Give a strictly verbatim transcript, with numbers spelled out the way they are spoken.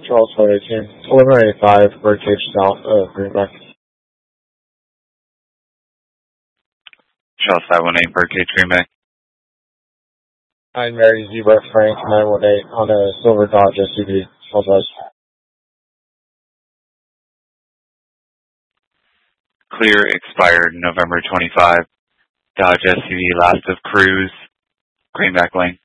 Charles Flight eighteen, eleven eighty-five, Birdcage south of Greenback. Charles five one eight, Birdcage Greenback. nine Mary Zebra Frank nine one eight on a silver Dodge S U V, Charles West. Clear expired November twenty-fifth, Dodge S U V last of cruise, Greenback Lane.